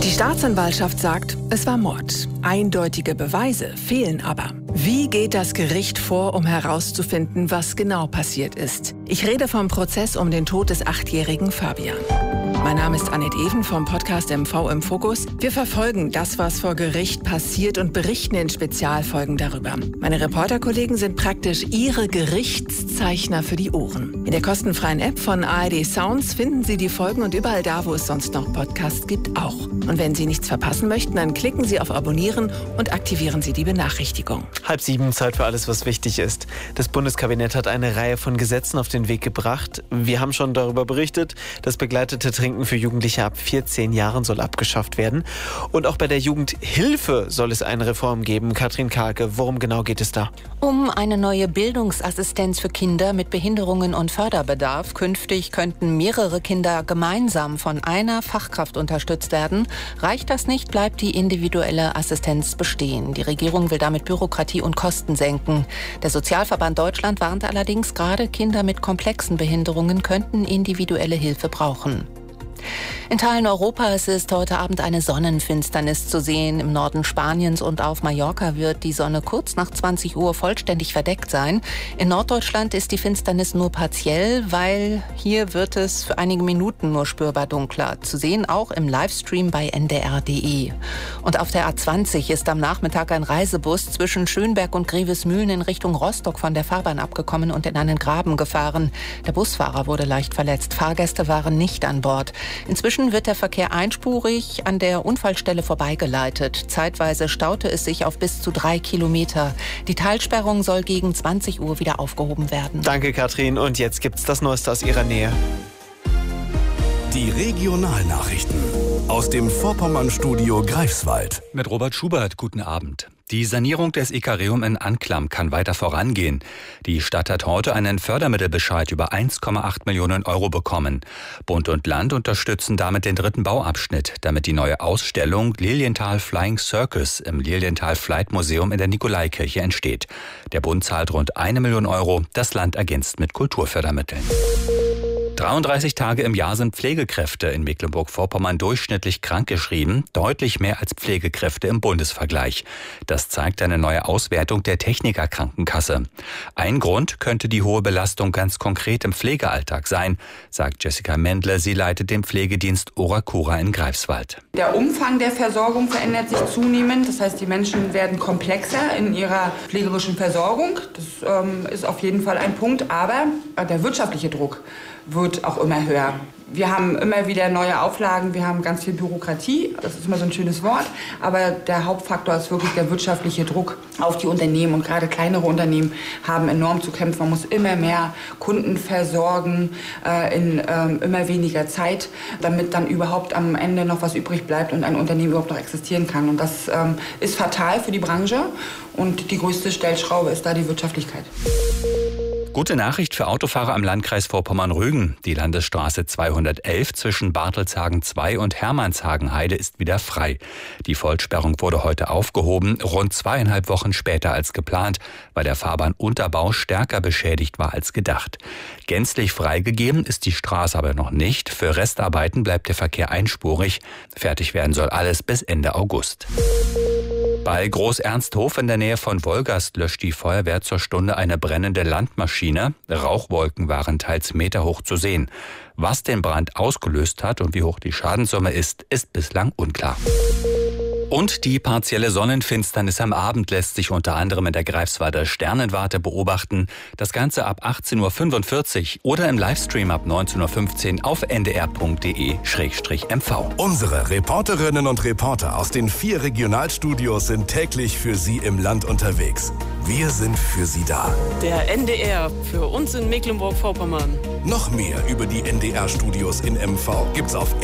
Die Staatsanwaltschaft sagt, es war Mord. Eindeutige Beweise fehlen aber. Wie geht das Gericht vor, um herauszufinden, was genau passiert ist? Ich rede vom Prozess um den Tod des 8-jährigen Fabian. Mein Name ist Annette Even vom Podcast MV im Fokus. Wir verfolgen das, was vor Gericht passiert und berichten in Spezialfolgen darüber. Meine Reporterkollegen sind praktisch Ihre Gerichtszeichner für die Ohren. In der kostenfreien App von ARD Sounds finden Sie die Folgen und überall da, wo es sonst noch Podcasts gibt, auch. Und wenn Sie nichts verpassen möchten, dann klicken Sie auf Abonnieren und aktivieren Sie die Benachrichtigung. 6:30, Zeit für alles, was wichtig ist. Das Bundeskabinett hat eine Reihe von Gesetzen auf den Weg gebracht. Wir haben schon darüber berichtet, das begleitete Trinken für Jugendliche ab 14 Jahren soll abgeschafft werden. Und auch bei der Jugendhilfe soll es eine Reform geben. Katrin Karke, worum genau geht es da? Um eine neue Bildungsassistenz für Kinder mit Behinderungen und Förderbedarf. Künftig könnten mehrere Kinder gemeinsam von einer Fachkraft unterstützt werden. Reicht das nicht, bleibt die individuelle Assistenz bestehen. Die Regierung will damit Bürokratie und Kosten senken. Der Sozialverband Deutschland warnt allerdings, gerade Kinder mit komplexen Behinderungen könnten individuelle Hilfe brauchen. In Teilen Europas ist heute Abend eine Sonnenfinsternis zu sehen. Im Norden Spaniens und auf Mallorca wird die Sonne kurz nach 20 Uhr vollständig verdeckt sein. In Norddeutschland ist die Finsternis nur partiell, weil hier wird es für einige Minuten nur spürbar dunkler. Zu sehen auch im Livestream bei ndr.de. Und auf der A20 ist am Nachmittag ein Reisebus zwischen Schönberg und Grevesmühlen in Richtung Rostock von der Fahrbahn abgekommen und in einen Graben gefahren. Der Busfahrer wurde leicht verletzt. Fahrgäste waren nicht an Bord. Inzwischen wird der Verkehr einspurig an der Unfallstelle vorbeigeleitet. Zeitweise staute es sich auf bis zu 3 Kilometer. Die Teilsperrung soll gegen 20 Uhr wieder aufgehoben werden. Danke, Katrin. Und jetzt gibt's das Neueste aus Ihrer Nähe. Die Regionalnachrichten aus dem Vorpommern-Studio Greifswald. Mit Robert Schubert, guten Abend. Die Sanierung des Ikareum in Anklam kann weiter vorangehen. Die Stadt hat heute einen Fördermittelbescheid über 1,8 Millionen Euro bekommen. Bund und Land unterstützen damit den 3. Bauabschnitt, damit die neue Ausstellung Lilienthal Flying Circus im Lilienthal Flight Museum in der Nikolaikirche entsteht. Der Bund zahlt rund 1 Million Euro, das Land ergänzt mit Kulturfördermitteln. 33 Tage im Jahr sind Pflegekräfte in Mecklenburg-Vorpommern durchschnittlich krankgeschrieben, deutlich mehr als Pflegekräfte im Bundesvergleich. Das zeigt eine neue Auswertung der Technikerkrankenkasse. Ein Grund könnte die hohe Belastung ganz konkret im Pflegealltag sein, sagt Jessica Mendle. Sie leitet den Pflegedienst Oracura in Greifswald. Der Umfang der Versorgung verändert sich zunehmend. Das heißt, die Menschen werden komplexer in ihrer pflegerischen Versorgung. Das ist auf jeden Fall ein Punkt. Aber der wirtschaftliche Druck wird auch immer höher. Wir haben immer wieder neue Auflagen, wir haben ganz viel Bürokratie, das ist immer so ein schönes Wort, aber der Hauptfaktor ist wirklich der wirtschaftliche Druck auf die Unternehmen und gerade kleinere Unternehmen haben enorm zu kämpfen. Man muss immer mehr Kunden versorgen in immer weniger Zeit, damit dann überhaupt am Ende noch was übrig bleibt und ein Unternehmen überhaupt noch existieren kann. Und das ist fatal für die Branche und die größte Stellschraube ist da die Wirtschaftlichkeit. Gute Nachricht für Autofahrer am Landkreis Vorpommern-Rügen. Die Landesstraße 211 zwischen Bartelshagen 2 und Hermannshagen-Heide ist wieder frei. Die Vollsperrung wurde heute aufgehoben, rund 2,5 Wochen später als geplant, weil der Fahrbahnunterbau stärker beschädigt war als gedacht. Gänzlich freigegeben ist die Straße aber noch nicht. Für Restarbeiten bleibt der Verkehr einspurig. Fertig werden soll alles bis Ende August. Bei Groß-Ernsthof in der Nähe von Wolgast löscht die Feuerwehr zur Stunde eine brennende Landmaschine. Rauchwolken waren teils meterhoch zu sehen. Was den Brand ausgelöst hat und wie hoch die Schadenssumme ist bislang unklar. Und die partielle Sonnenfinsternis am Abend lässt sich unter anderem in der Greifswalder Sternenwarte beobachten. Das Ganze ab 18.45 Uhr oder im Livestream ab 19.15 Uhr auf ndr.de/mv. Unsere Reporterinnen und Reporter aus den 4 Regionalstudios sind täglich für Sie im Land unterwegs. Wir sind für Sie da. Der NDR für uns in Mecklenburg-Vorpommern. Noch mehr über die NDR-Studios in MV gibt's auf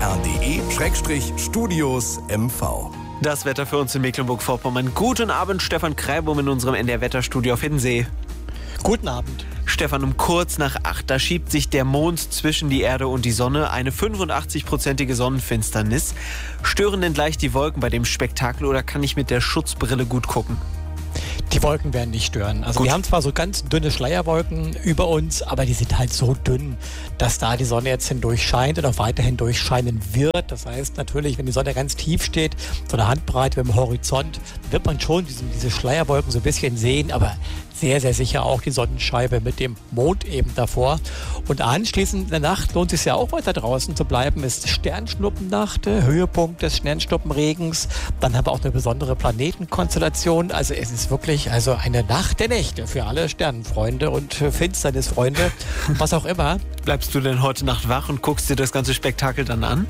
ndr.de/studios-mv. Das Wetter für uns in Mecklenburg-Vorpommern. Guten Abend, Stefan Kreibum in unserem NDR-Wetterstudio auf Hiddensee. Guten Abend. Stefan, um kurz nach 8, da schiebt sich der Mond zwischen die Erde und die Sonne. Eine 85-prozentige Sonnenfinsternis. Stören denn gleich die Wolken bei dem Spektakel oder kann ich mit der Schutzbrille gut gucken? Die Wolken werden nicht stören. Also wir haben zwar so ganz dünne Schleierwolken über uns, aber die sind halt so dünn, dass da die Sonne jetzt hindurch scheint und auch weiterhin durchscheinen wird. Das heißt natürlich, wenn die Sonne ganz tief steht, so eine Handbreite im Horizont, wird man schon diese Schleierwolken so ein bisschen sehen, aber sehr, sehr sicher auch die Sonnenscheibe mit dem Mond eben davor. Und anschließend in der Nacht lohnt es sich ja auch weiter draußen zu bleiben. Ist Sternschnuppennacht, Höhepunkt des Sternschnuppenregens. Dann haben wir auch eine besondere Planetenkonstellation. Also es ist wirklich eine Nacht der Nächte für alle Sternenfreunde und Finsternisfreunde, was auch immer. Bleibst du denn heute Nacht wach und guckst dir das ganze Spektakel dann an?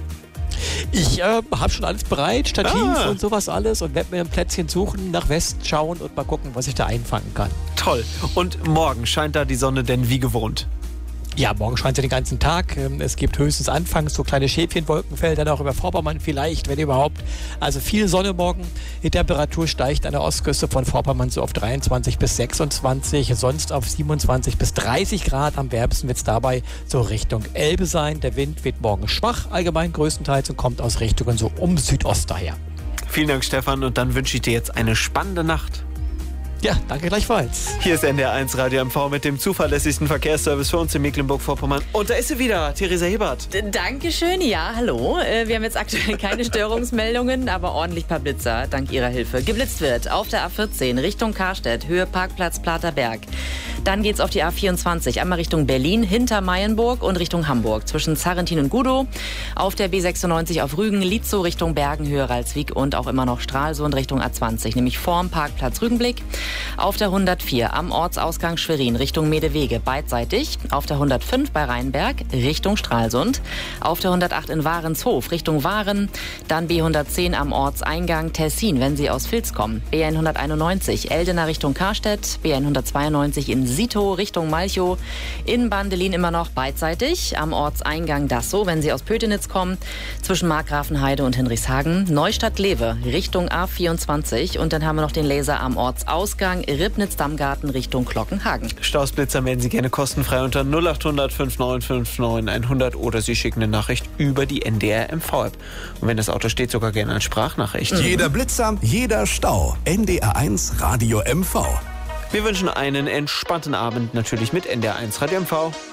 Ich habe schon alles bereit, Stativ und sowas alles und werde mir ein Plätzchen suchen, nach Westen schauen und mal gucken, was ich da einfangen kann. Toll. Und morgen scheint da die Sonne denn wie gewohnt? Ja, morgen scheint sie den ganzen Tag. Es gibt höchstens anfangs so kleine Schäfchenwolkenfelder, auch über Vorpommern vielleicht, wenn überhaupt. Also viel Sonne morgen. Die Temperatur steigt an der Ostküste von Vorpommern so auf 23 bis 26, sonst auf 27 bis 30 Grad. Am wärmsten wird es dabei so Richtung Elbe sein. Der Wind wird morgen schwach, allgemein größtenteils, und kommt aus Richtungen so um Südost daher. Vielen Dank, Stefan, und dann wünsche ich dir jetzt eine spannende Nacht. Ja, danke gleichfalls. Hier ist NDR1 Radio MV mit dem zuverlässigsten Verkehrsservice für uns in Mecklenburg-Vorpommern. Und da ist sie wieder, Theresa Hebert. Dankeschön, ja, hallo. Wir haben jetzt aktuell keine Störungsmeldungen, aber ordentlich paar Blitzer, dank Ihrer Hilfe. Geblitzt wird auf der A14 Richtung Karstedt, Höhe Parkplatz Platerberg. Dann geht's auf die A24, einmal Richtung Berlin, hinter Mayenburg und Richtung Hamburg, zwischen Zarrentin und Gudow. Auf der B96 auf Rügen, Lietzow Richtung Bergen, Höhe Ralswiek und auch immer noch Stralsund Richtung A20, nämlich vorm Parkplatz Rügenblick. Auf der 104 am Ortsausgang Schwerin Richtung Medewege beidseitig. Auf der 105 bei Rheinberg Richtung Stralsund. Auf der 108 in Warenshof Richtung Waren. Dann B110 am Ortseingang Tessin, wenn Sie aus Vils kommen. B191 Eldena Richtung Karstedt. B192 in Sito Richtung Malchow. In Bandelin immer noch beidseitig. Am Ortseingang Dassow, wenn Sie aus Pötenitz kommen. Zwischen Markgrafenheide und Hinrichshagen. Neustadt-Lewe Richtung A24. Und dann haben wir noch den Laser am Ortsausgang Ribnitz-Dammgarten Richtung Glockenhagen. Stausblitzer melden Sie gerne kostenfrei unter 0800 5959 100 oder Sie schicken eine Nachricht über die NDR MV-App. Und wenn das Auto steht, sogar gerne als Sprachnachricht. Jeder Blitzer, jeder Stau. NDR1 Radio MV. Wir wünschen einen entspannten Abend natürlich mit NDR1 Radio MV.